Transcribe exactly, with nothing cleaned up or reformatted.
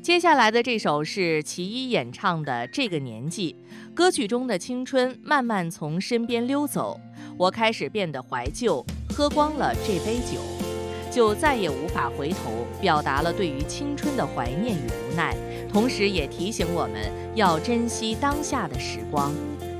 接下来的这首是齐一演唱的《这个年纪》，歌曲中的青春慢慢从身边溜走，我开始变得怀旧，喝光了这杯酒，就再也无法回头，表达了对于青春的怀念与无奈，同时也提醒我们要珍惜当下的时光。